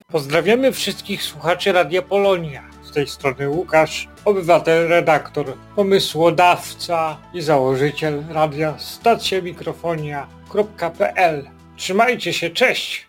Pozdrawiamy wszystkich słuchaczy Radia Polonia. Z tej strony Łukasz, obywatel, redaktor, pomysłodawca i założyciel radia stacjamikrofonia.pl. Trzymajcie się, cześć!